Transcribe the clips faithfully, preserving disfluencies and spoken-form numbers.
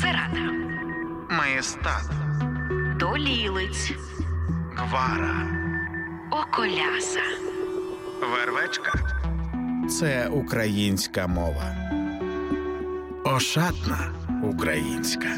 Церада, Маєстат, Долілиць, Гвара, Околяса, Вервечка. Це українська мова. Ошатна українська.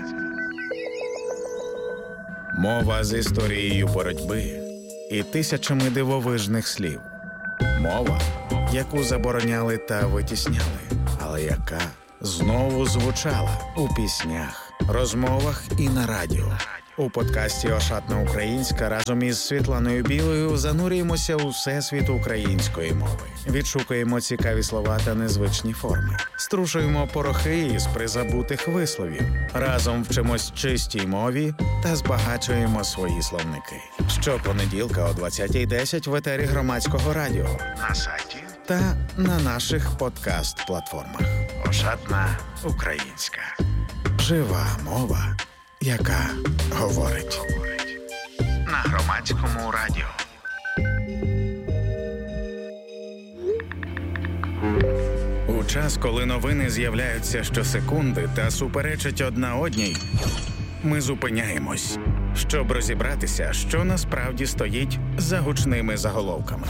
Мова з історією боротьби і тисячами дивовижних слів. Мова, яку забороняли та витісняли, але яка знову звучала у піснях, розмовах і на радіо. У подкасті «Ошатна українська» разом із Світланою Білою занурюємося у всесвіт української мови. Відшукуємо цікаві слова та незвичні форми. Струшуємо порохи із призабутих висловів. Разом вчимось чистій мові та збагачуємо свої словники. Щопонеділка о двадцятій десять в етері Громадського радіо, на сайті та на наших подкаст-платформах. «Ошатна українська». Жива мова, яка говорить. На Громадському радіо. У час, коли новини з'являються щосекунди та суперечать одна одній, ми зупиняємось, щоб розібратися, що насправді стоїть за гучними заголовками.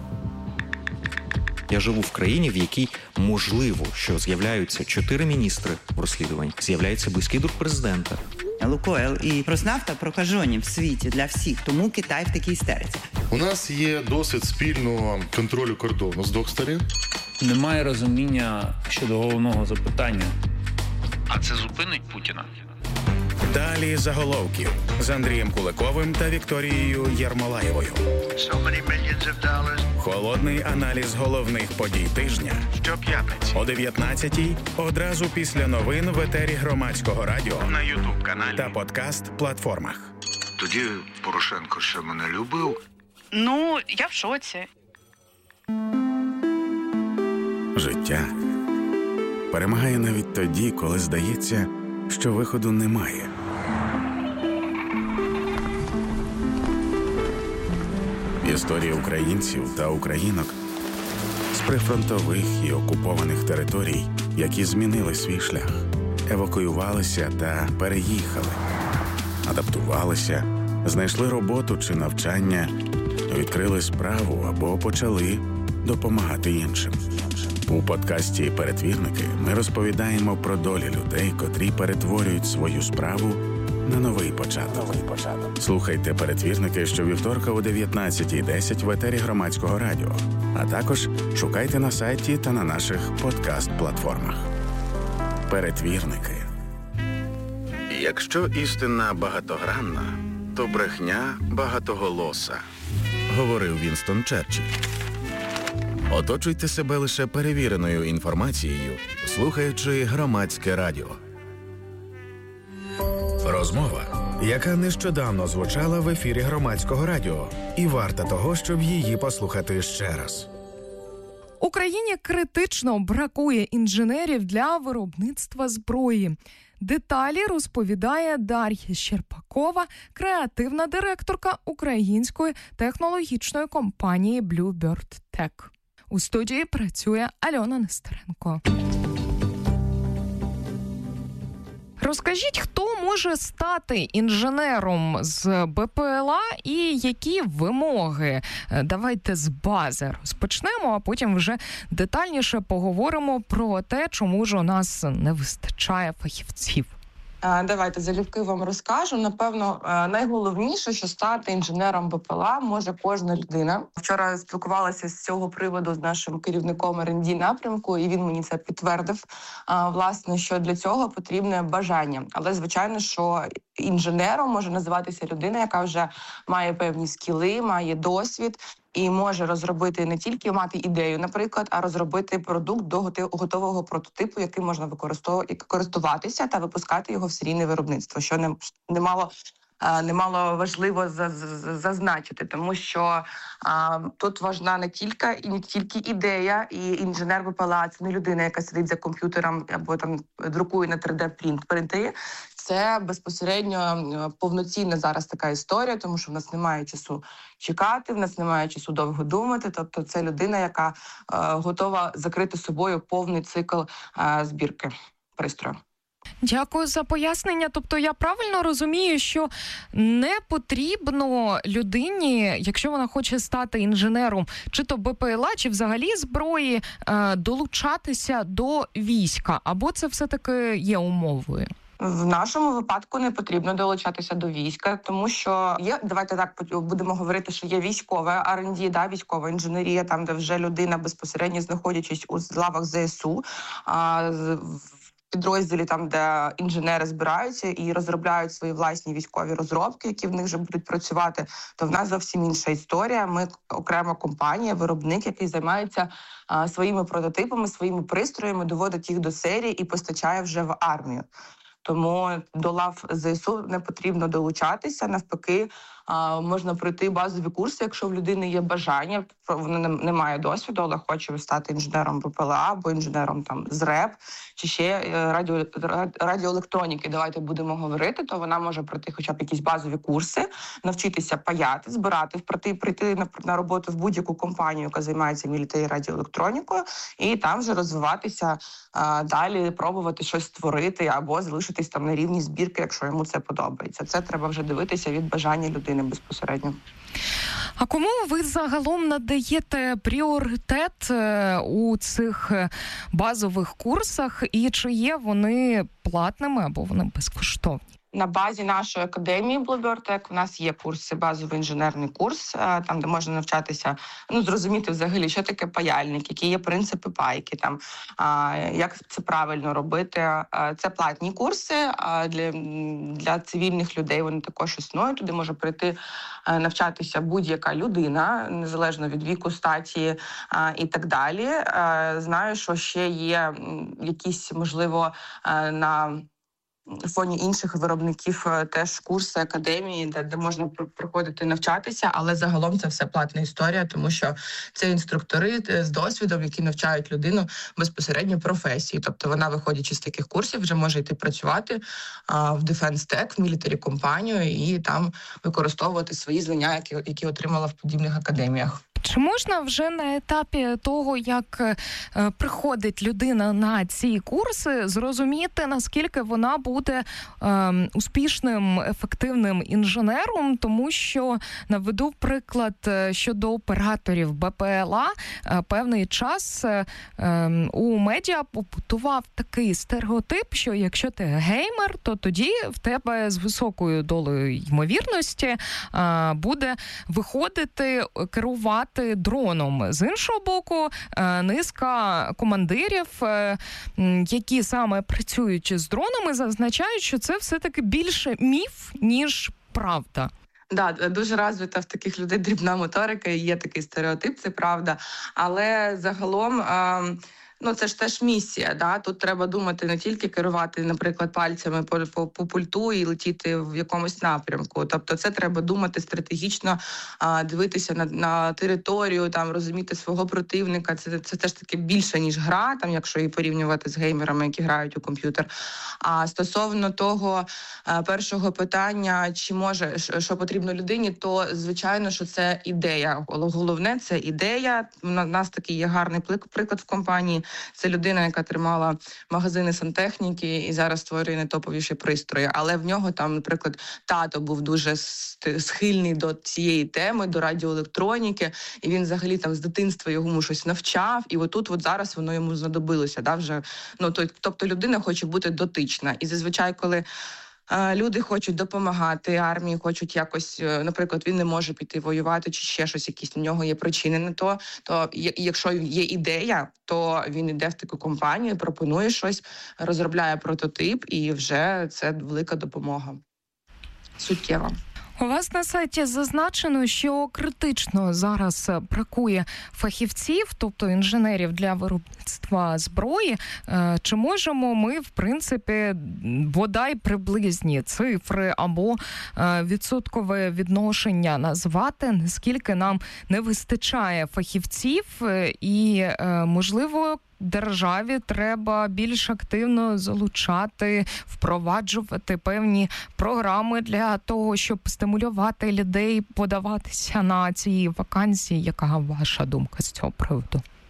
Я живу в країні, в якій можливо, що з'являються чотири міністри в розслідуванні, з'являється близький друг президента. Лукойл і Роснафта прокажені в світі для всіх, тому Китай в такій істериці. У нас є досвід спільного контролю кордону з двох сторін. Немає розуміння щодо головного запитання. А це зупинить Путіна? Далі заголовків з Андрієм Куликовим та Вікторією Єрмолаєвою. Холодний аналіз головних подій тижня щоп'ятниці о дев'ятнадцятій, одразу після новин в етері Громадського радіо, на ютуб-каналі та подкаст-платформах. Тоді Порошенко ще мене любив. Ну, я в шоці. Життя перемагає навіть тоді, коли здається, що виходу немає. Історія українців та українок з прифронтових і окупованих територій, які змінили свій шлях, евакуювалися та переїхали, адаптувалися, знайшли роботу чи навчання, відкрили справу або почали допомагати іншим. У подкасті «Перетвірники» ми розповідаємо про долі людей, котрі перетворюють свою справу на новий початок. Слухайте «Перетвірники» щовівторка о дев'ятнадцятій десять в етері Громадського радіо, а також шукайте на сайті та на наших подкаст-платформах. «Перетвірники». Якщо істина багатогранна, то брехня багатоголоса, говорив Вінстон Черчилль. Оточуйте себе лише перевіреною інформацією, слухаючи Громадське радіо. Розмова, яка нещодавно звучала в ефірі Громадського радіо, і варта того, щоб її послухати ще раз. Україні критично бракує інженерів для виробництва зброї. Деталі розповідає Дар'я Щербакова, креативна директорка української технологічної компанії Bluebird Tech. У студії працює Альона Нестеренко. Розкажіть, хто може стати інженером з БПЛА і які вимоги? Давайте з бази розпочнемо, а потім вже детальніше поговоримо про те, чому ж у нас не вистачає фахівців. Давайте залюбки вам розкажу. Напевно, найголовніше, що стати інженером БПЛА може кожна людина. Вчора спілкувалася з цього приводу з нашим керівником ер енд ді напрямку, і він мені це підтвердив, власне, що для цього потрібне бажання. Але, звичайно, що інженером може називатися людина, яка вже має певні скіли, має досвід, і може розробити не тільки мати ідею, наприклад, а розробити продукт до готового прототипу, яким можна використовувати, користуватися та випускати його в серійне виробництво, що не, немало, немало важливо зазначити, тому що а, тут важна не тільки, і не тільки ідея, і інженер БПЛА – це не людина, яка сидить за комп'ютером або там друкує на три де-принтері. Це безпосередньо повноцінна зараз така історія, тому що в нас немає часу чекати, в нас немає часу довго думати. Тобто це людина, яка е, готова закрити собою повний цикл е, збірки пристрою. Дякую за пояснення. Тобто я правильно розумію, що не потрібно людині, якщо вона хоче стати інженером, чи то БПЛА, чи взагалі зброї, долучатися до війська, або це все-таки є умовою? В нашому випадку не потрібно долучатися до війська, тому що є, давайте так будемо говорити, що є військове ар енд ді, да, військова інженерія, там, де вже людина безпосередньо знаходячись у лавах зе ес у, а, в підрозділі, там, де інженери збираються і розробляють свої власні військові розробки, які в них вже будуть працювати, то в нас зовсім інша історія. Ми окрема компанія, виробник, який займається а, своїми прототипами, своїми пристроями, доводить їх до серії і постачає вже в армію. Тому до лав зе ес у не потрібно долучатися, навпаки, можна пройти базові курси, якщо в людини є бажання, вона не має досвіду, але хоче стати інженером БПЛА або інженером там з РЕП, чи ще радіо, радіоелектроніки, давайте будемо говорити, то вона може пройти хоча б якісь базові курси, навчитися паяти, збирати, прийти, прийти на, на роботу в будь-яку компанію, яка займається мілітарі радіоелектронікою, і там вже розвиватися а, далі, пробувати щось створити або залишитись там на рівні збірки, якщо йому це подобається. Це треба вже дивитися від бажання людини безпосередньо. А кому ви загалом надаєте пріоритет у цих базових курсах, і чи є вони платними або вони безкоштовні? На базі нашої академії Bluebird у нас є курси, базовий інженерний курс, там, де можна навчатися, ну, зрозуміти взагалі, що таке паяльник, які є принципи пайки, там, як це правильно робити. Це платні курси, а для, для цивільних людей вони також існують. Туди може прийти навчатися будь-яка людина, незалежно від віку, статі і так далі. Знаю, що ще є якісь, можливо, на фоні інших виробників теж курси академії, де, де можна проходити навчатися, але загалом це все платна історія, тому що це інструктори з досвідом, які навчають людину безпосередньо професії. Тобто вона, виходячи з таких курсів, вже може йти працювати а, в Defense Tech, в мілітарі компанію і там використовувати свої знання, які, які отримала в подібних академіях. Чи можна вже на етапі того, як е, приходить людина на ці курси, зрозуміти, наскільки вона буде е, успішним, ефективним інженером? Тому що, наведу приклад щодо операторів БПЛА, е, певний час е, е, у медіа побутував такий стереотип, що якщо ти геймер, то тоді в тебе з високою долею ймовірності е, буде виходити, керувати дроном. З іншого боку, низка командирів, які саме працюють з дронами, зазначають, що це все-таки більше міф, ніж правда. Да, дуже розвита в таких людей дрібна моторика, і є такий стереотип, це правда. Але загалом... Ну, це ж теж місія, да? Тут треба думати не тільки керувати, наприклад, пальцями по, по, по пульту і летіти в якомусь напрямку. Тобто це треба думати стратегічно, а, дивитися на, на територію, там, розуміти свого противника. Це, це теж таки більше, ніж гра, там, якщо її порівнювати з геймерами, які грають у комп'ютер. А стосовно того а, першого питання, чи може, що потрібно людині, то, звичайно, що це ідея. Головне – це ідея. У нас такий є гарний приклад в компанії. Це людина, яка тримала магазини сантехніки і зараз створює найтоповіші пристрої. Але в нього там, наприклад, тато був дуже схильний до цієї теми, до радіоелектроніки, і він взагалі там з дитинства йому щось навчав, і отут от зараз воно йому знадобилося. Да, вже. Ну, то, тобто людина хоче бути дотична. І зазвичай, коли люди хочуть допомагати армії, хочуть якось, наприклад, він не може піти воювати чи ще щось, якісь у нього є причини на то, то якщо є ідея, то він йде в таку компанію, пропонує щось, розробляє прототип, і вже це велика допомога. Суттєва. У вас на сайті зазначено, що критично зараз бракує фахівців, тобто інженерів для виробництва зброї. Чи можемо ми, в принципі, бодай приблизні цифри або відсоткове відношення назвати, наскільки нам не вистачає фахівців і, можливо, державі треба більш активно залучати, впроваджувати певні програми для того, щоб стимулювати людей подаватися на ці вакансії. Яка ваша думка з цього приводу?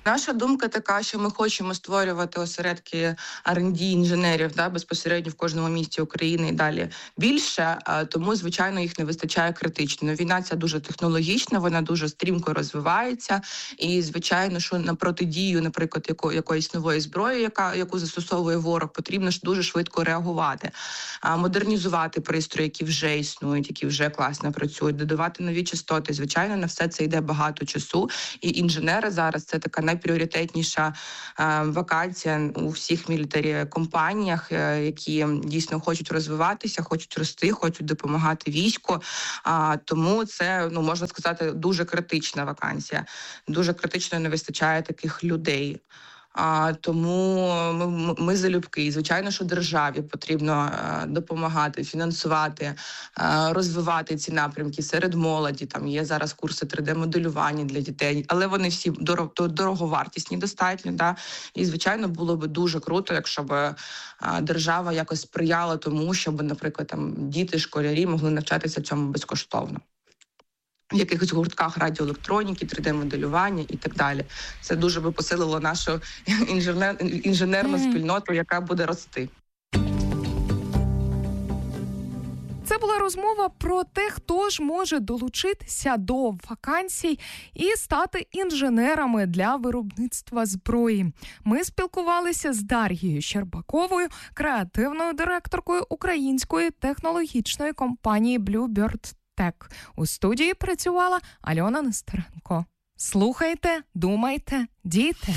Наша думка така, що ми хочемо створювати осередки ар енд ді інженерів, да, безпосередньо в кожному місті України і далі більше, тому, звичайно, їх не вистачає критично. Війна ця дуже технологічна, вона дуже стрімко розвивається, і, звичайно, що на протидію, наприклад, яко, якоїсь нової зброї, яка, яку застосовує ворог, потрібно ж дуже швидко реагувати, модернізувати пристрої, які вже існують, які вже класно працюють, додавати нові частоти. Звичайно, на все це йде багато часу, і інженери зараз – це така найпріоритетніша е, вакансія у всіх мілітарі компаніях, е, які дійсно хочуть розвиватися, хочуть рости, хочуть допомагати війську. А, тому це, ну, можна сказати, дуже критична вакансія. Дуже критично не вистачає таких людей. А, тому ми, ми залюбки. І, звичайно, що державі потрібно а, допомагати, фінансувати, а, розвивати ці напрямки серед молоді. Там є зараз курси три де-моделювання для дітей, але вони всі дорого, дороговартісні достатньо. Да? І, звичайно, було б дуже круто, якщо б а, держава якось сприяла тому, щоб, наприклад, там діти, школярі могли навчатися цьому безкоштовно. В якихось гуртках радіоелектроніки, три де-моделювання і так далі. Це дуже би посилило нашу інженер... інженерну mm. спільноту, яка буде рости. Це була розмова про те, хто ж може долучитися до вакансій і стати інженерами для виробництва зброї. Ми спілкувалися з Дар'єю Щербаковою, креативною директоркою української технологічної компанії Bluebird Tech. У студії працювала Альона Нестеренко. Слухайте, думайте, дійте.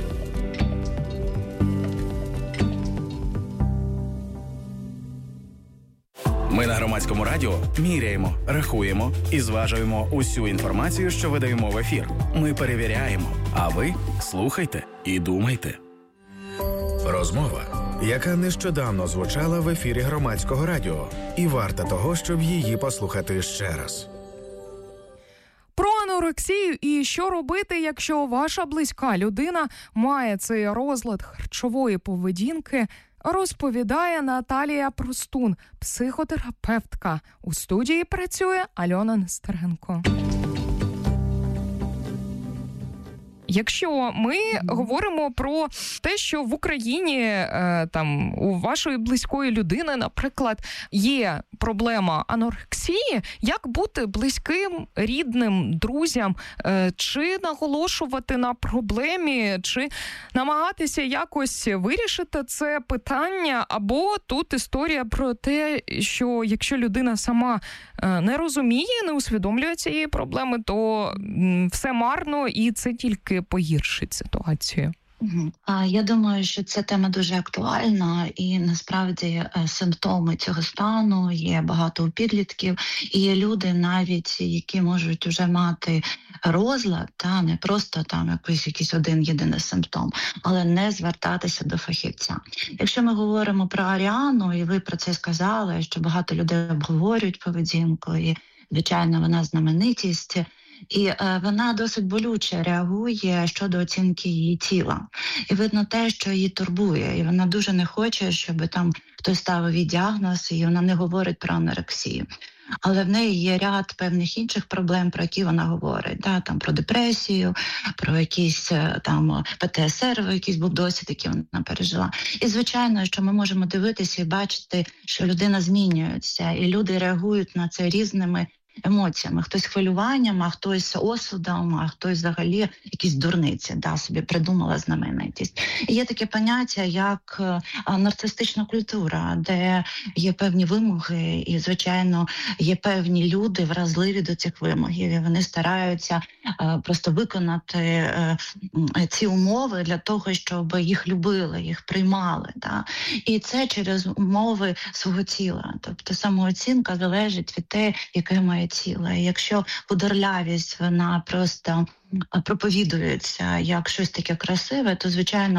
Ми на Громадському радіо міряємо, рахуємо і зважуємо усю інформацію, що видаємо в ефір. Ми перевіряємо, а ви слухайте і думайте. Розмова, яка нещодавно звучала в ефірі Громадського радіо, і варта того, щоб її послухати ще раз. Про анорексію і що робити, якщо ваша близька людина має цей розлад харчової поведінки, розповідає Наталія Простун, психотерапевтка. У студії працює Альона Нестеренко. Якщо ми mm-hmm. говоримо про те, що в Україні е, там у вашої близької людини, наприклад, є проблема анорексії, як бути близьким, рідним, друзям, е, чи наголошувати на проблемі, чи намагатися якось вирішити це питання, або тут історія про те, що якщо людина сама е, не розуміє, не усвідомлює цієї проблеми, то м, все марно і це тільки погіршить ситуацію. Я думаю, що ця тема дуже актуальна, і насправді симптоми цього стану є багато у підлітків, і є люди навіть, які можуть вже мати розлад, та не просто там якийсь, якийсь один єдиний симптом, але не звертатися до фахівця. Якщо ми говоримо про Аріану, і ви про це сказали, що багато людей обговорюють поведінку, і, звичайно, вона знаменитість, і е, вона досить болюче реагує щодо оцінки її тіла. І видно те, що її турбує. І вона дуже не хоче, щоб там хтось ставив їй діагноз, і вона не говорить про анорексію. Але в неї є ряд певних інших проблем, про які вона говорить. Да? Там про депресію, про якийсь там пе те ес ер, якийсь був досвід, який вона пережила. І, звичайно, що ми можемо дивитися і бачити, що людина змінюється, і люди реагують на це різними емоціями. Хтось хвилюванням, а хтось осудом, а хтось взагалі якісь дурниці, да, собі придумала знаменитість. І є таке поняття, як а, нарцистична культура, де є певні вимоги і, звичайно, є певні люди вразливі до цих вимогів, і вони стараються а, просто виконати а, ці умови для того, щоб їх любили, їх приймали. Да. І це через умови свого тіла. Тобто самооцінка залежить від те, яке має тіла. І якщо худорлявість, вона просто проповідується як щось таке красиве, то, звичайно,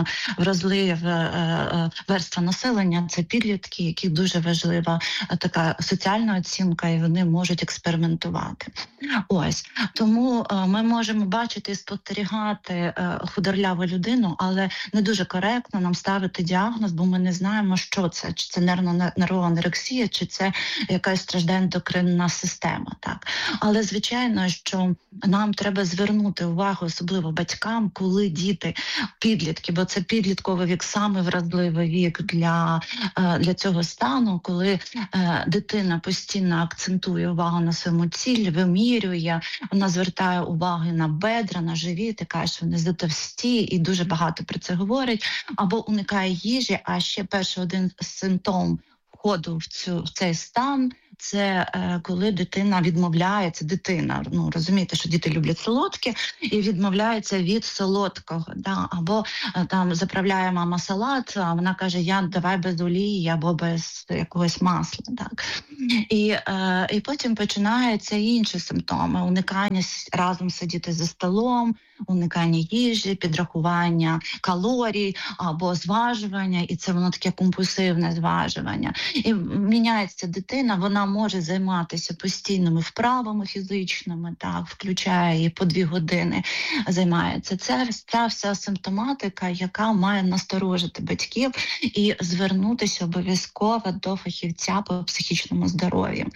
вразлива верства населення – це підлітки, які дуже важлива така соціальна оцінка, і вони можуть експериментувати. Ось. Тому ми можемо бачити і спостерігати худорляву людину, але не дуже коректно нам ставити діагноз, бо ми не знаємо, що це. Чи це нервова анорексія, чи це якась страждає ендокринна система. Так? Але, звичайно, що нам треба звернути увагу, особливо батькам, коли діти, підлітки, бо це підлітковий вік, саме вразливий вік для, для цього стану, коли дитина постійно акцентує увагу на своєму цілі, вимірює, вона звертає увагу на бедра, на живіт, і каже, що вони затовсті, і дуже багато про це говорить, або уникає їжі, а ще перший один симптом входу в, цю, в цей стан – це е, коли дитина відмовляється, дитина, ну розумієте, що діти люблять солодке, і відмовляється від солодкого, да? Або е, там заправляє мама салат, а вона каже, я давай без олії або без якогось масла, так. І, е, і потім починаються інші симптоми, уникання разом сидіти за столом, уникання їжі, підрахування калорій або зважування, і це воно таке компульсивне зважування. І міняється дитина, вона може займатися постійними вправами фізичними, так, включає і по дві години займається. Це ця вся симптоматика, яка має насторожити батьків і звернутися обов'язково до фахівця по психічному здоров'ю.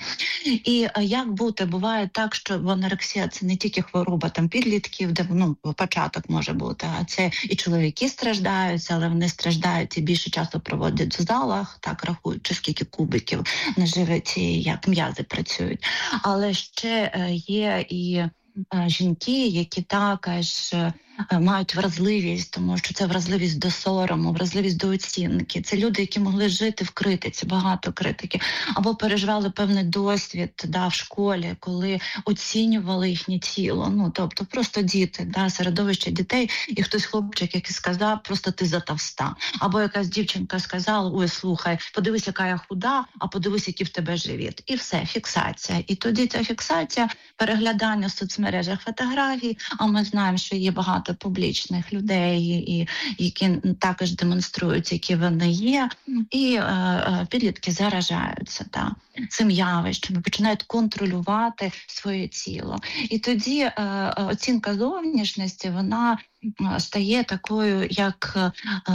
І як бути? Буває так, що анорексія – це не тільки хвороба там підлітків, де ну, початок може бути, а це і чоловіки страждають, але вони страждають і більше часу проводять в залах, так рахуючи, скільки кубиків на животі, як м'язи працюють. Але ще є і жінки, які також мають вразливість, тому що це вразливість до сорому, вразливість до оцінки. Це люди, які могли жити в критиці, багато критики, або переживали певний досвід да, в школі, коли оцінювали їхнє тіло. Ну, тобто просто діти, да, середовище дітей, і хтось хлопчик, який сказав, просто ти затовста. Або якась дівчинка сказала, ой, слухай, подивись, яка я худа, а подивись, який в тебе живіт. І все, фіксація. І тоді ця фіксація, переглядання в соцмережах фотографій, а ми знаємо, що є багато публічних людей, і, які також демонструють, які вони є, і е, е, підлітки заражаються та, цим явищем, починають контролювати своє тіло. І тоді е, оцінка зовнішності, вона стає такою, як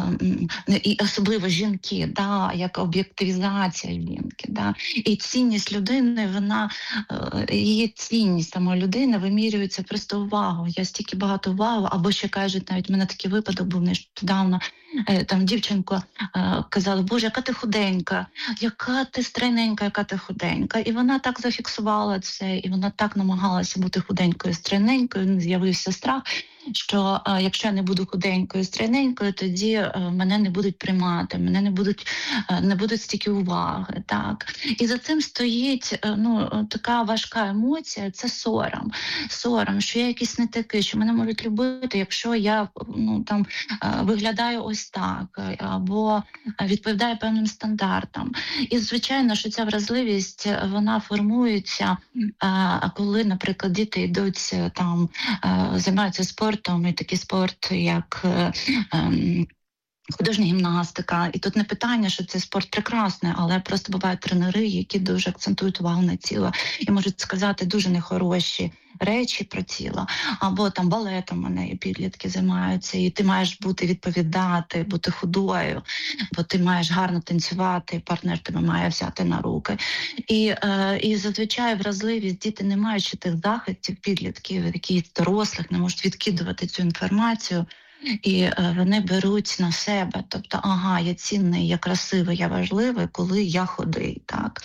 е, і особливо жінки, да, як об'єктивізація жінки. Да. І цінність людини, вона, е, її цінність самої людини вимірюється просто увагою. Я стільки багато уваги, або ще кажуть, навіть в мене такий випадок був нещодавно, е, там дівчинка е, казала, боже, яка ти худенька, яка ти стройненька, яка ти худенька. І вона так зафіксувала це, і вона так намагалася бути худенькою, стройненькою, з'явився страх, що е, якщо я не буду худенькою, стройненькою, тоді е, мене не будуть приймати, мене не будуть, е, не будуть стільки уваги. Так. І за цим стоїть е, ну, така важка емоція – це сором. Сором, що я якийсь не такий, що мене можуть любити, якщо я ну, там, е, виглядаю ось так, або відповідаю певним стандартам. І, звичайно, що ця вразливість, вона формується, е, коли, наприклад, діти йдуть, там, е, займаються спортом, і такий спорт, як е, е, художня гімнастика. І тут не питання, що цей спорт прекрасний, але просто бувають тренери, які дуже акцентують увагу на тіло і можуть сказати дуже нехороші речі про тіло. Або там балетом у неї підлітки займаються, і ти маєш бути відповідати, бути худою, бо ти маєш гарно танцювати, і партнер тебе має взяти на руки. І, е, і зазвичай вразливість, діти не мають ще тих захистів підлітків, які дорослих не можуть відкидувати цю інформацію. І е, вони беруть на себе, тобто, ага, я цінний, я красивий, я важливий, коли я худий, так.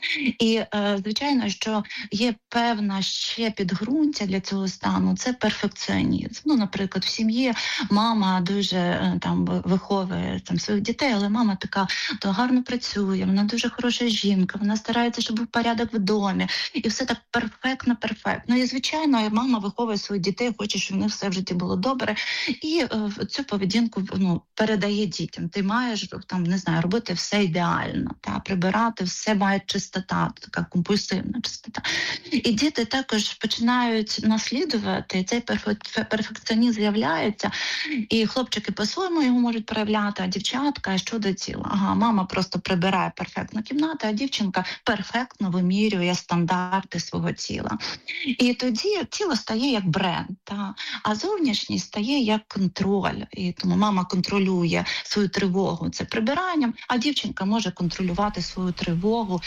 І, е, звичайно, що є певна ще підґрунтя для цього стану – це перфекціонізм. Ну, наприклад, в сім'ї мама дуже е, там виховує там, своїх дітей, але мама така то гарно працює, вона дуже хороша жінка, вона старається, щоб був порядок в домі. І все так перфектно, перфектно. І, звичайно, мама виховує своїх дітей, хоче, щоб в них все в житті було добре. І е, цю поведінку ну, передає дітям. Ти маєш, там, не знаю, робити все ідеально, та, прибирати, все має чистота, така компульсивна чистота. І діти також починають наслідувати, цей перфек- перфекціонізм з'являється, і хлопчики по-своєму його можуть проявляти, а дівчатка щодо тіла. Ага, мама просто прибирає перфектно кімнату, а дівчинка перфектно вимірює стандарти свого тіла. І тоді тіло стає як бренд, та? А зовнішність стає як контроль. І тому мама контролює свою тривогу, це прибиранням, а дівчинка може контролювати свою тривогу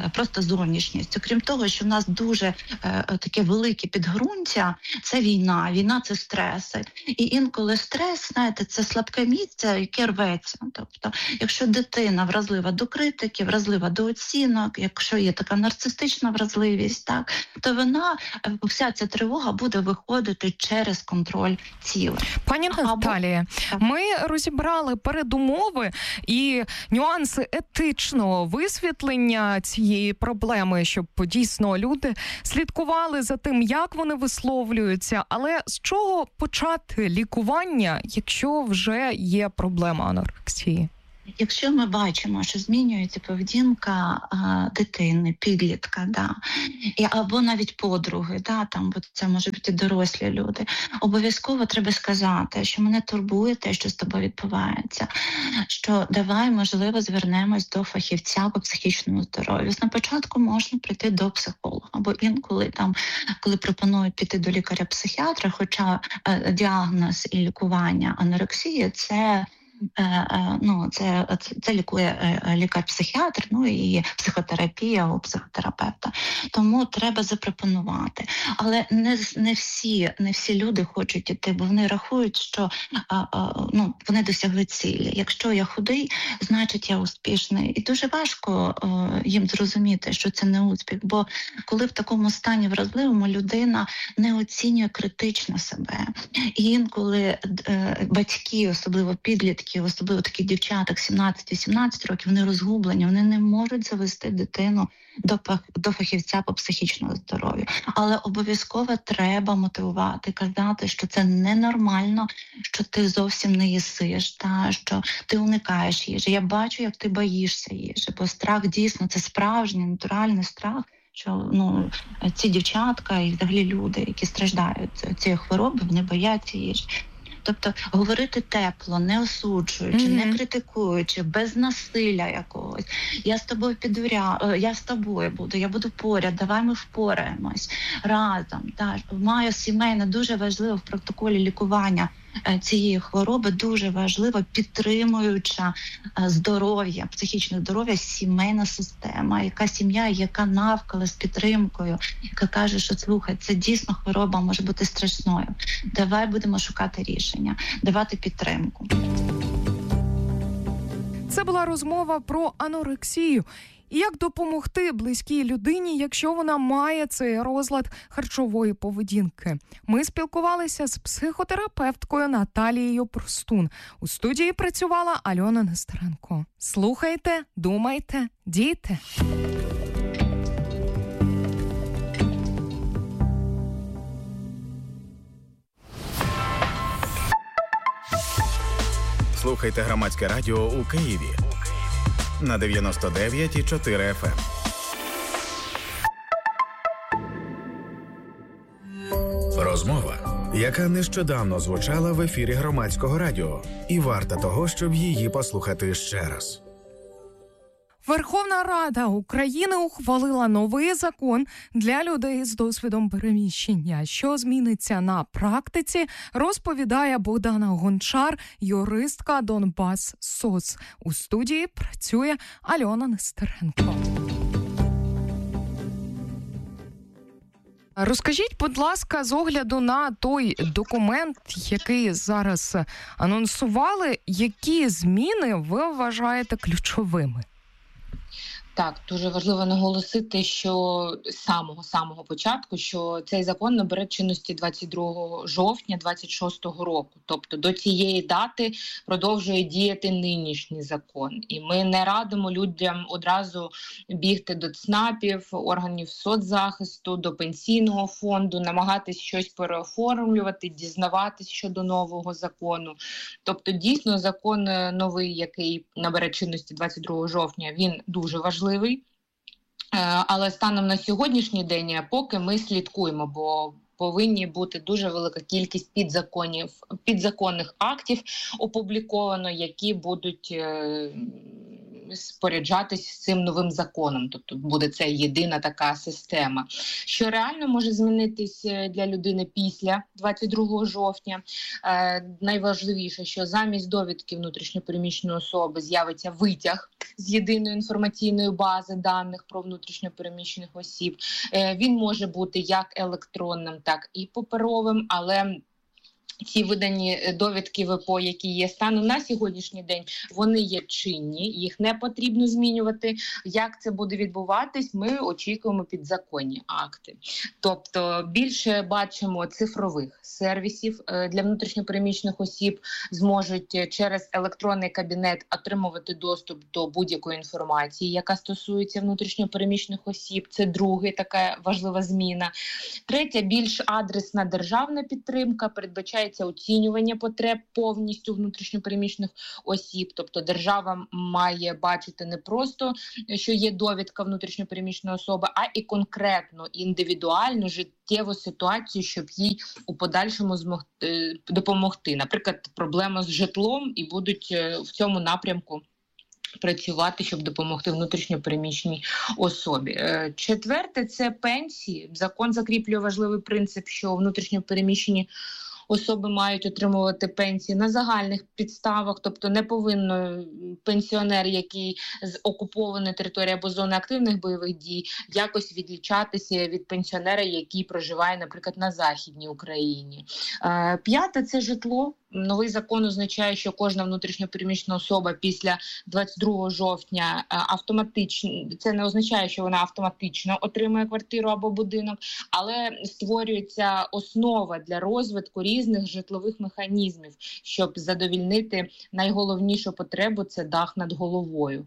просто зовнішністю. Крім того, що в нас дуже е, таке велике підґрунтя, це війна, війна – це стреси. І інколи стрес, знаєте, це слабке місце, яке рветься. Тобто, якщо дитина вразлива до критики, вразлива до оцінок, якщо є така нарцистична вразливість, так, то вона, вся ця тривога буде виходити через контроль тіла. Пані Наталія, ми розібрали передумови і нюанси етичного висвітлення цієї проблеми, щоб дійсно люди слідкували за тим, як вони висловлюються. Але з чого почати лікування, якщо вже є проблема анорексії? Якщо ми бачимо, що змінюється поведінка а, дитини, підлітка, да, і, або навіть подруги, да, там, бо це можуть бути дорослі люди, обов'язково треба сказати, що мене турбує те, що з тобою відбувається, що давай, можливо, звернемось до фахівця по психічному здоров'ю. На початку можна прийти до психолога, або інколи, там, коли пропонують піти до лікаря-психіатра, хоча е, діагноз і лікування анорексії – це Ну, це, це, це лікує лікар-психіатр, ну і психотерапія у психотерапевта. Тому треба запропонувати. Але не, не, всі, не всі люди хочуть іти, бо вони рахують, що а, а, ну, вони досягли цілі. Якщо я худий, значить я успішний. І дуже важко а, їм зрозуміти, що це не успіх. Бо коли в такому стані вразливому людина не оцінює критично себе. І інколи а, батьки, особливо підлітки, особливо таких дівчаток сімнадцять-вісімнадцять років, вони розгублені, вони не можуть завести дитину до, до фахівця по психічному здоров'ю. Але обов'язково треба мотивувати, казати, що це ненормально, що ти зовсім не їсиш, та, що ти уникаєш їжі. Я бачу, як ти боїшся їжі, бо страх дійсно це справжній, натуральний страх, що ну, ці дівчатка і взагалі люди, які страждають цією хворобою, вони бояться їжі. Тобто говорити тепло, не осуджуючи, mm-hmm. не критикуючи, без насилля якогось. Я з тобою підуря, я з тобою буду, я буду поряд, давай ми впораємось разом. Так. Маю сімейне, дуже важливо в протоколі лікування цієї хвороби, дуже важливо підтримуюча здоров'я, психічне здоров'я, сімейна система, яка сім'я, яка навколо з підтримкою, яка каже, що слухай, це дійсно хвороба може бути страшною. Давай будемо шукати рішення, давати підтримку. Це була розмова про анорексію. І як допомогти близькій людині, якщо вона має цей розлад харчової поведінки? Ми спілкувалися з психотерапевткою Наталією Простун. У студії працювала Альона Нестеренко. Слухайте, думайте, дійте. Слухайте Громадське радіо у Києві на дев'яносто дев'ять і чотири еф ем. Розмова, яка нещодавно звучала в ефірі Громадського радіо, і варта того, щоб її послухати ще раз. Верховна Рада України ухвалила новий закон для людей з досвідом переміщення. Що зміниться на практиці, розповідає Богдана Гончар, юристка Донбас СОС. У студії працює Альона Нестеренко. Розкажіть, будь ласка, з огляду на той документ, який зараз анонсували, які зміни ви вважаєте ключовими? Так, дуже важливо наголосити, що з самого-самого початку, що цей закон набере чинності двадцять другого жовтня двадцять шостого року. Тобто до цієї дати продовжує діяти нинішній закон. І ми не радимо людям одразу бігти до ЦНАПів, органів соцзахисту, до пенсійного фонду, намагатись щось переоформлювати, дізнаватись щодо нового закону. Тобто дійсно закон новий, який набере чинності двадцять другого жовтня, він дуже важливий. Але станом на сьогоднішній день поки ми слідкуємо, бо повинні бути дуже велика кількість підзаконів, підзаконних актів опубліковано, які будуть е, споряджатись з цим новим законом. Тобто буде це єдина така система. Що реально може змінитись для людини після двадцять другого жовтня? Е, найважливіше, що замість довідки внутрішньопереміщеної особи з'явиться витяг з єдиної інформаційної бази даних про внутрішньо переміщених осіб. Він може бути як електронним, так і паперовим, але ці видані довідки ВПО, які є станом на сьогоднішній день, вони є чинні, їх не потрібно змінювати. Як це буде відбуватись, ми очікуємо підзаконні акти. Тобто більше бачимо цифрових сервісів для внутрішньопереміщених осіб, зможуть через електронний кабінет отримувати доступ до будь-якої інформації, яка стосується внутрішньопереміщених осіб. Це друга така важлива зміна. Третя, більш адресна державна підтримка, передбачає оцінювання потреб повністю внутрішньопереміщених осіб. Тобто держава має бачити не просто, що є довідка внутрішньопереміщеної особи, а і конкретно, індивідуальну, життєву ситуацію, щоб їй у подальшому змогти, допомогти. Наприклад, проблема з житлом, і будуть в цьому напрямку працювати, щоб допомогти внутрішньопереміщеній особі. Четверте – це пенсії. Закон закріплює важливий принцип, що внутрішньопереміщені особи мають отримувати пенсії на загальних підставах, тобто не повинно пенсіонер, який з окупованої території або зони активних бойових дій, якось відлічатися від пенсіонера, який проживає, наприклад, на Західній Україні. П'яте – це житло. Новий закон означає, що кожна внутрішньопереміщена особа після двадцять другого жовтня автоматично, це не означає, що вона автоматично отримує квартиру або будинок, але створюється основа для розвитку різних житлових механізмів, щоб задовільнити найголовнішу потребу – це дах над головою.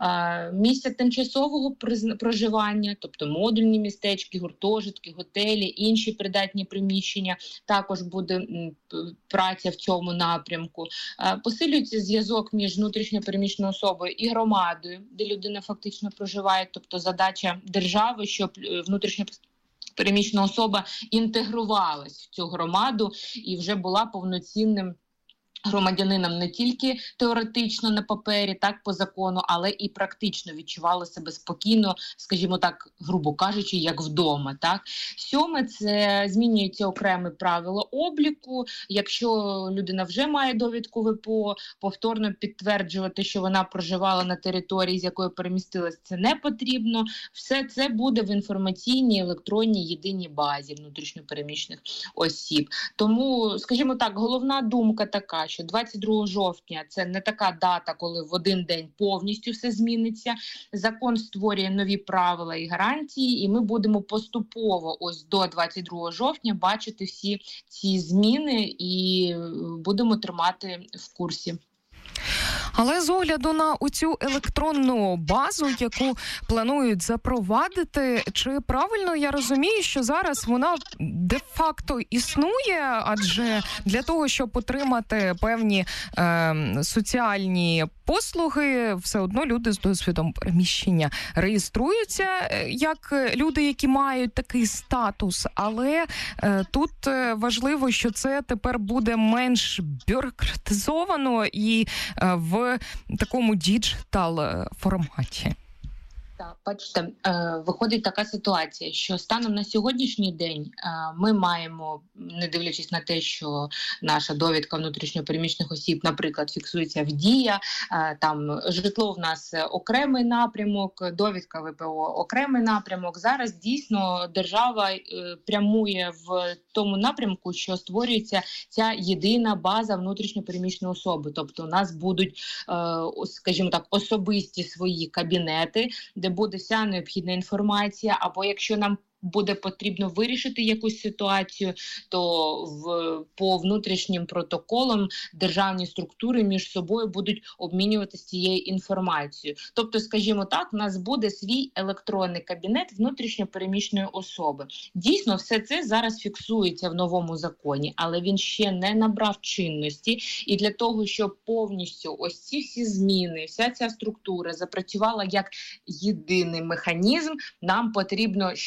Місця тимчасового проживання, тобто модульні містечки, гуртожитки, готелі, інші придатні приміщення, також буде праця в цьому напрямку. Посилюється зв'язок між внутрішньопереміщеною особою і громадою, де людина фактично проживає, тобто задача держави, щоб внутрішньопереміщена особа інтегрувалась в цю громаду і вже була повноцінним громадянином не тільки теоретично на папері, так, по закону, але і практично відчували себе спокійно, скажімо так, грубо кажучи, як вдома. Так. Сьоме – це змінюється окреме правило обліку. Якщо людина вже має довідку ВПО, повторно підтверджувати, що вона проживала на території, з якої перемістилась, це не потрібно. Все це буде в інформаційній електронній єдиній базі внутрішньопереміщених осіб. Тому, скажімо так, головна думка така, що двадцять другого жовтня – це не така дата, коли в один день повністю все зміниться. Закон створює нові правила і гарантії, і ми будемо поступово ось до двадцять другого жовтня бачити всі ці зміни і будемо тримати в курсі. Але з огляду на оцю електронну базу, яку планують запровадити, чи правильно я розумію, що зараз вона де-факто існує, адже для того, щоб отримати певні е, соціальні послуги, все одно люди з досвідом переміщення реєструються як люди, які мають такий статус, але е, тут важливо, що це тепер буде менш бюрократизовано і е, в такому діджитал форматі. Так, бачите, виходить така ситуація, що станом на сьогоднішній день ми маємо, не дивлячись на те, що наша довідка внутрішньопереміщених осіб, наприклад, фіксується в Дія, там житло в нас окремий напрямок, довідка ВПО окремий напрямок. Зараз дійсно держава прямує в тому напрямку, що створюється ця єдина база внутрішньопереміщеної особи. Тобто у нас будуть, скажімо так, особисті свої кабінети, де буде вся необхідна інформація, або якщо нам буде потрібно вирішити якусь ситуацію, то в, по внутрішнім протоколам державні структури між собою будуть обмінюватися цією інформацією. Тобто, скажімо так, у нас буде свій електронний кабінет внутрішньопереміщеної особи. Дійсно, все це зараз фіксується в новому законі, але він ще не набрав чинності. І для того, щоб повністю ось ці всі зміни, вся ця структура запрацювала як єдиний механізм, нам потрібно, щоб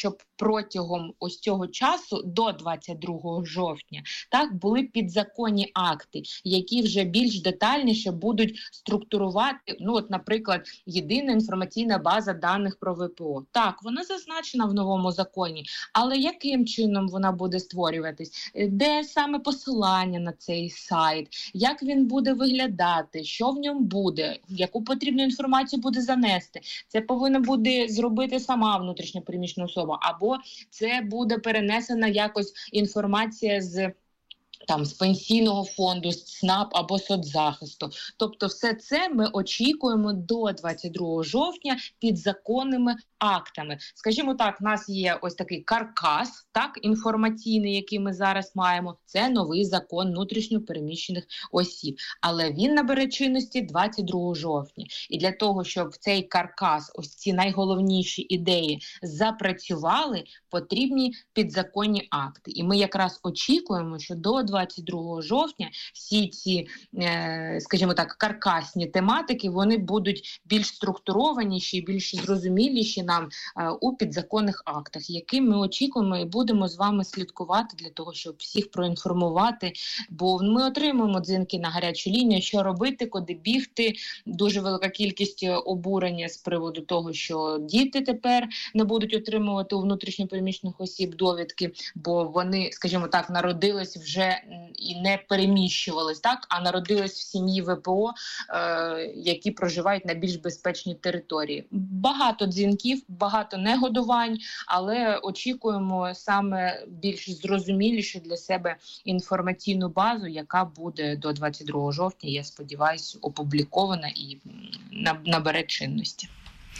протягом ось цього часу до двадцять другого жовтня, так, були підзаконні акти, які вже більш детальніше будуть структурувати, ну от, наприклад, єдина інформаційна база даних про ВПО. Так, вона зазначена в новому законі, але яким чином вона буде створюватись? Де саме посилання на цей сайт? Як він буде виглядати? Що в ньому буде? Яку потрібну інформацію буде занести? Це повинна буде зробити сама внутрішньопереміщена особа, або це буде перенесена якось інформація з там з пенсійного фонду, з ЦНАП або соцзахисту. Тобто все це ми очікуємо до двадцять другого жовтня підзаконними актами. Скажімо так, в нас є ось такий каркас, так, інформаційний, який ми зараз маємо. Це новий закон внутрішньо переміщених осіб. Але він набере чинності двадцять другого жовтня. І для того, щоб цей каркас, ось ці найголовніші ідеї запрацювали, потрібні підзаконні акти. І ми якраз очікуємо, що до двадцять другого жовтня всі ці, скажімо так, каркасні тематики, вони будуть більш структурованіші, більш зрозуміліші нам у підзаконних актах, які ми очікуємо і будемо з вами слідкувати для того, щоб всіх проінформувати, бо ми отримуємо дзвінки на гарячу лінію, що робити, куди бігти, дуже велика кількість обурення з приводу того, що діти тепер не будуть отримувати у внутрішньопереміщених осіб довідки, бо вони, скажімо так, народились вже і не переміщувались, так, а народились в сім'ї ВПО, е, які проживають на більш безпечній території. Багато дзвінків, багато негодувань, але очікуємо саме більш зрозумілішу для себе інформаційну базу, яка буде до двадцять другого жовтня, я сподіваюся, опублікована і набере чинності.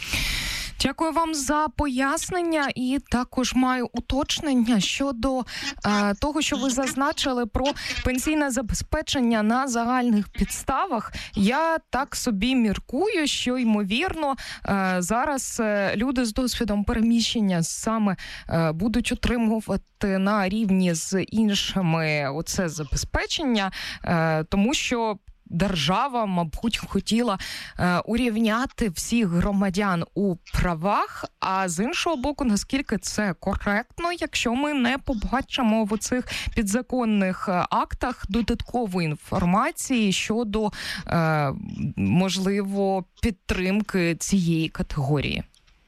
Дякую вам за пояснення, і також маю уточнення щодо е, того, що ви зазначили про пенсійне забезпечення на загальних підставах. Я так собі міркую, що, ймовірно, е, зараз люди з досвідом переміщення саме е, будуть отримувати на рівні з іншими оце забезпечення, е, тому що держава, мабуть, хотіла е, урівняти всіх громадян у правах, а з іншого боку, наскільки це коректно, якщо ми не побачимо в оцих підзаконних актах додаткової інформації щодо, е, можливо, підтримки цієї категорії?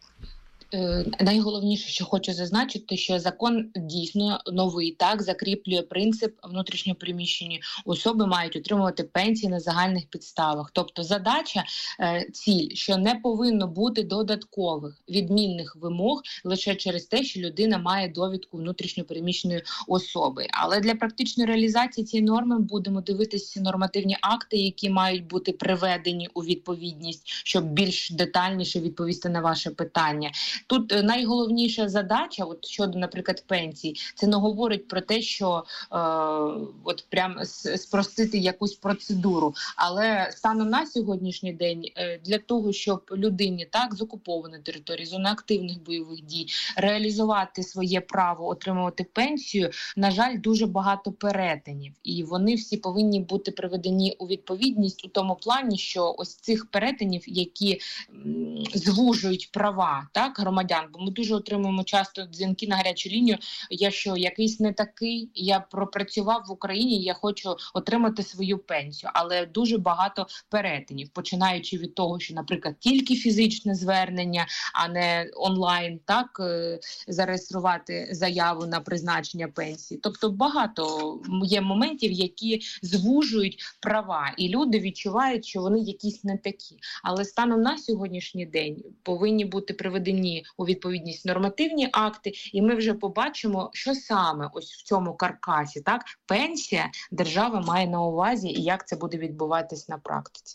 Найголовніше, що хочу зазначити, що закон дійсно новий, так, закріплює принцип внутрішньопереміщені особи мають отримувати пенсії на загальних підставах. Тобто задача, ціль, що не повинно бути додаткових відмінних вимог лише через те, що людина має довідку внутрішньопереміщеної особи. Але для практичної реалізації цієї норми будемо дивитися нормативні акти, які мають бути приведені у відповідність, щоб більш детальніше відповісти на ваше питання. Тут найголовніша задача, от щодо, наприклад, пенсій, це не говорить про те, що е, от прям спростити якусь процедуру. Але станом на сьогоднішній день е, для того, щоб людині так з окупованої території, зони активних бойових дій, реалізувати своє право отримувати пенсію, на жаль, дуже багато перетинів. І вони всі повинні бути приведені у відповідність у тому плані, що ось цих перетинів, які м, звужують права, так, громадян, бо ми дуже отримуємо часто дзвінки на гарячу лінію, я що, якийсь не такий, я пропрацював в Україні, я хочу отримати свою пенсію, але дуже багато перетинів, починаючи від того, що, наприклад, тільки фізичне звернення, а не онлайн, так, зареєструвати заяву на призначення пенсії. Тобто багато є моментів, які звужують права, і люди відчувають, що вони якісь не такі. Але станом на сьогоднішній день повинні бути приведені у відповідність нормативні акти, і ми вже побачимо, що саме ось в цьому каркасі, так, пенсія держава має на увазі і як це буде відбуватись на практиці.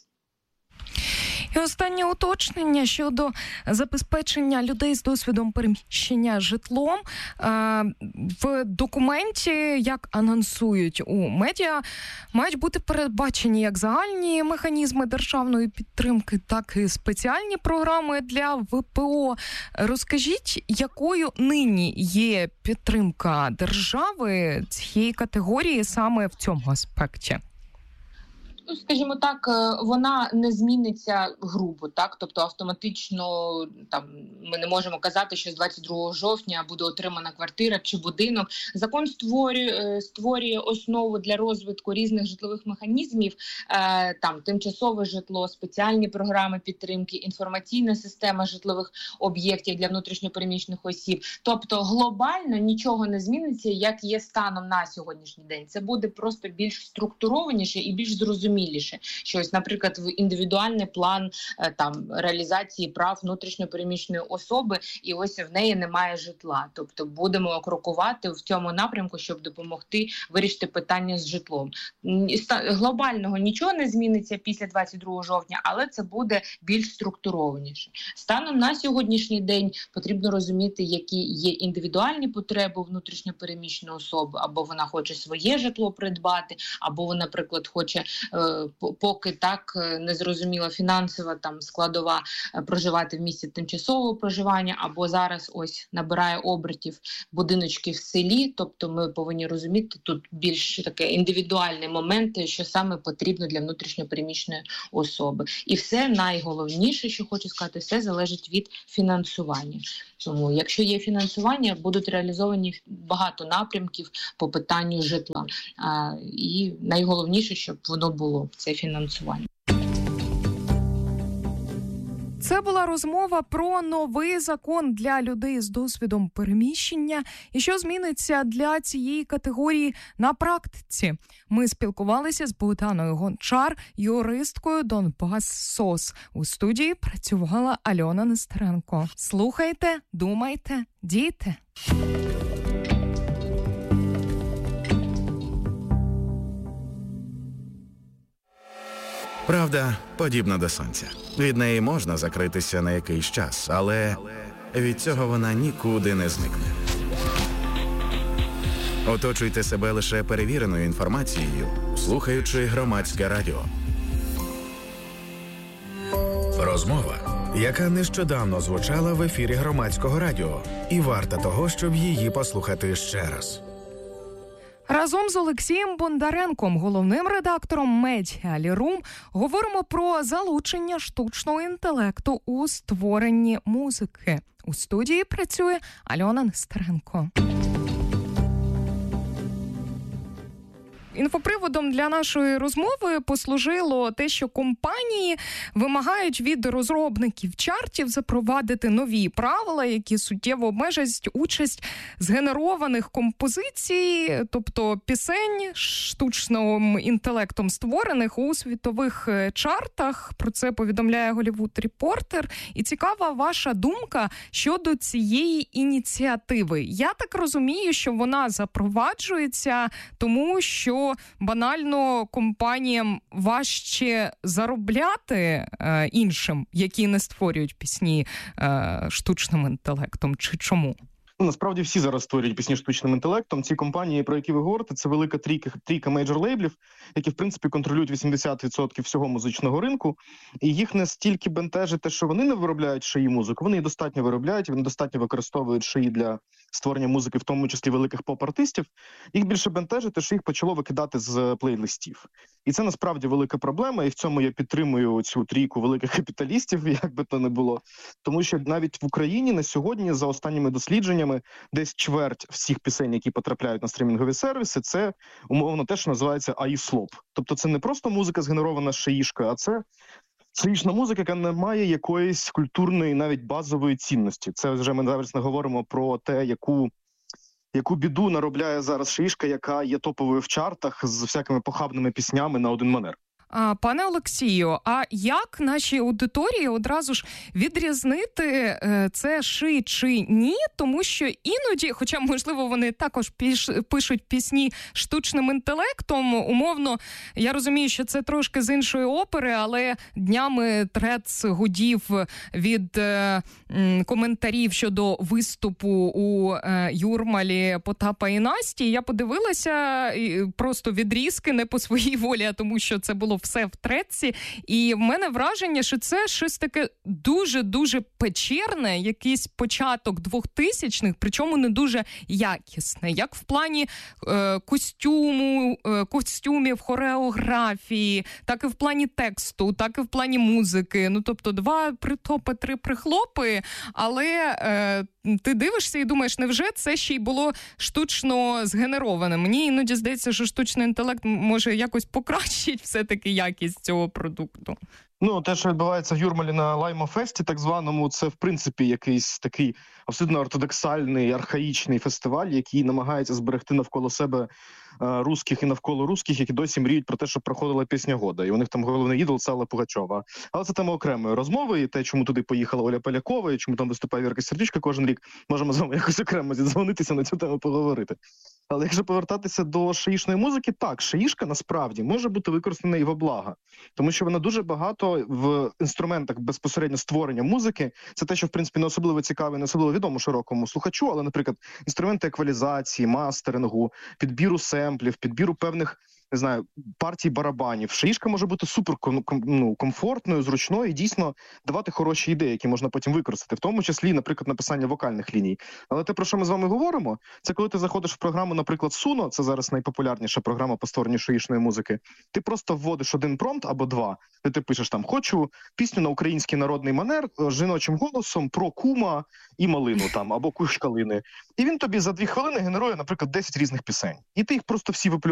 І останнє уточнення щодо забезпечення людей з досвідом переміщення житлом. В документі, як анонсують у медіа, мають бути передбачені як загальні механізми державної підтримки, так і спеціальні програми для ВПО. Розкажіть, якою нині є підтримка держави цієї категорії саме в цьому аспекті? Ну, скажімо так, вона не зміниться грубо, так? Тобто автоматично там ми не можемо казати, що з двадцять другого жовтня буде отримана квартира чи будинок. Закон створює, створює основу для розвитку різних житлових механізмів, е, там тимчасове житло, спеціальні програми підтримки, інформаційна система житлових об'єктів для внутрішньопереміщених осіб. Тобто глобально нічого не зміниться, як є станом на сьогоднішній день. Це буде просто більш структурованіше і більш зрозуміліше. Що ось, наприклад, в індивідуальний план там реалізації прав внутрішньопереміщеної особи, і ось в неї немає житла. Тобто будемо крокувати в цьому напрямку, щоб допомогти вирішити питання з житлом. Глобального нічого не зміниться після двадцять другого жовтня, але це буде більш структурованіше. Станом на сьогоднішній день потрібно розуміти, які є індивідуальні потреби внутрішньопереміщеної особи, або вона хоче своє житло придбати, або вона, наприклад, хоче поки так незрозуміла фінансова там складова проживати в місці тимчасового проживання, або зараз ось набирає обертів будиночки в селі. Тобто ми повинні розуміти тут більш таке індивідуальні моменти, що саме потрібно для внутрішньопереміщеної особи. І все найголовніше, що хочу сказати, все залежить від фінансування. Тому якщо є фінансування, будуть реалізовані багато напрямків по питанню житла. А, і найголовніше, щоб воно було, це фінансування. Це була розмова про новий закон для людей з досвідом переміщення і що зміниться для цієї категорії на практиці. Ми спілкувалися з Богданою Гончар, юристкою Донбас СОС. У студії працювала Альона Нестеренко. Слухайте, думайте, дійте. Правда подібна до сонця. Від неї можна закритися на якийсь час, але від цього вона нікуди не зникне. Оточуйте себе лише перевіреною інформацією, слухаючи Громадське радіо. Розмова, яка нещодавно звучала в ефірі Громадського радіо, і варта того, щоб її послухати ще раз. Разом з Олексієм Бондаренком, головним редактором Media Room, говоримо про залучення штучного інтелекту у створенні музики. У студії працює Альона Нестеренко. Інфоприводом для нашої розмови послужило те, що компанії вимагають від розробників чартів запровадити нові правила, які суттєво обмежать участь згенерованих композицій, тобто пісень штучним інтелектом створених у світових чартах. Про це повідомляє Hollywood Reporter. І цікава ваша думка щодо цієї ініціативи. Я так розумію, що вона запроваджується, тому що банально компаніям важче заробляти е, іншим, які не створюють пісні е, штучним інтелектом, чи чому? Насправді всі зараз створюють пісні штучним інтелектом. Ці компанії, про які ви говорите, це велика трійка, трійка мейджор-лейблів, які, в принципі, контролюють вісімдесят відсотків всього музичного ринку. І їх не стільки бентежить те, що вони не виробляють шиї музику, вони її достатньо виробляють, вони достатньо використовують шиї для створення музики, в тому числі великих поп-артистів. Їх більше бентежить те, що їх почало викидати з плейлистів. І це насправді велика проблема, і в цьому я підтримую цю трійку великих капіталістів, як би то не було. Тому що навіть в Україні на сьогодні, за останніми дослідженнями, десь чверть всіх пісень, які потрапляють на стрімінгові сервіси, це умовно те, що називається ей ай слоп. Тобто це не просто музика згенерована з шиїшкою, а це шиїшна музика, яка не має якоїсь культурної, навіть базової цінності. Це вже ми зараз не говоримо про те, яку яку біду наробляє зараз шиїшка, яка є топовою в чартах з всякими похабними піснями на один манер. А, пане Олексію, а як нашій аудиторії одразу ж відрізнити е, це ши чи ні? Тому що іноді, хоча, можливо, вони також піш, пишуть пісні штучним інтелектом, умовно, я розумію, що це трошки з іншої опери, але днями трец гудів від е, м, коментарів щодо виступу у е, Юрмалі Потапа і Насті. Я подивилася і просто відрізки не по своїй волі, а тому що це було вийшло все в треці. І в мене враження, що це щось таке дуже-дуже печерне, якийсь початок двохтисячних, причому не дуже якісне. Як в плані е, костюму, е, костюмів, хореографії, так і в плані тексту, так і в плані музики. Ну, тобто два притопи, три прихлопи, але е, ти дивишся і думаєш, невже це ще й було штучно згенероване? Мені іноді здається, що штучний інтелект може якось покращити все-таки якість цього продукту. Ну, те, що відбувається в Юрмалі на Лаймофесті, так званому, це, в принципі, якийсь такий абсолютно ортодоксальний, архаїчний фестиваль, який намагається зберегти навколо себе е, русських і навколо русських, які досі мріють про те, щоб проходила пісня года. І у них там головний ідол – це Алла Пугачова. Але це тема окремої розмови, і те, чому туди поїхала Оля Полякова, і чому там виступає Вірка Сердючка кожен рік, можемо з вами якось окремо зідзвонитися на цю тему поговорити. Але якщо повертатися до шиїшної музики, так, шиїшка насправді може бути використана і во благо. Тому що вона дуже багато в інструментах безпосередньо створення музики. Це те, що, в принципі, не особливо цікаве, не особливо відомо широкому слухачу, але, наприклад, інструменти еквалізації, мастерингу, підбіру семплів, підбіру певних, не знаю, партій барабанів. Шиїшка може бути супер ну, комфортною, зручною і дійсно давати хороші ідеї, які можна потім використати, в тому числі, наприклад, написання вокальних ліній. Але те, про що ми з вами говоримо, це коли ти заходиш в програму, наприклад, Suno, це зараз найпопулярніша програма по створенню шиїшної музики, ти просто вводиш один промпт або два, де ти пишеш там «хочу пісню на український народний манер з жіночим голосом про кума і малину там, або кущ калини». І він тобі за дві хвилини генерує, наприклад, десять різних пісень. І ти їх просто всі виплюєш